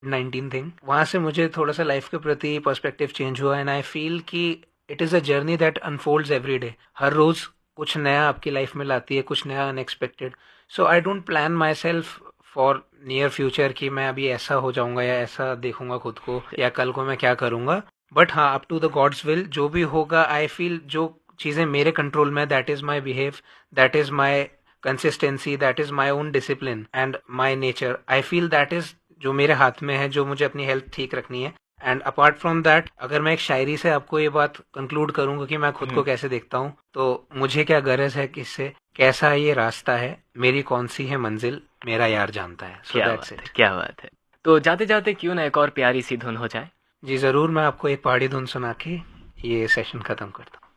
19 thing, वहाँ से मुझे थोड़ा सा लाइफ के प्रति पर्सपेक्टिव चेंज हुआ एंड आई फील कि it is a journey that unfolds every day. हर रोज़ कुछ नया आपकी लाइफ में लाती है, कुछ नया unexpected. So I don't plan my self for near future कि मैं अभी ऐसा हो जाऊंगा या ऐसा देखूंगा खुद को या कल को मैं क्या करूंगा। बट हाँ, up to the gods will जो भी होगा, आई फील जो चीज़ें मेरे कंट्रोल में, that is my behave, that is my consistency, that is my own discipline and my nature. I feel that is जो मेरे हाथ में है, जो मुझे अपनी हेल्थ ठीक रखनी है। एंड अपार्ट फ्रॉम दैट, अगर मैं एक शायरी से आपको ये बात कंक्लूड करूंगा कि मैं खुद को कैसे देखता हूँ, तो मुझे क्या गरज है किससे, कैसा ये रास्ता है, मेरी कौन सी है मंजिल, मेरा यार जानता है। सो क्या दैट्स बात है, इट। क्या बात है। तो जाते जाते क्यों ना एक और प्यारी सी धुन हो जाए। जी ज़रूर, मैं आपको एक पहाड़ी धुन सुना के ये सेशन ख़त्म करता हूँ।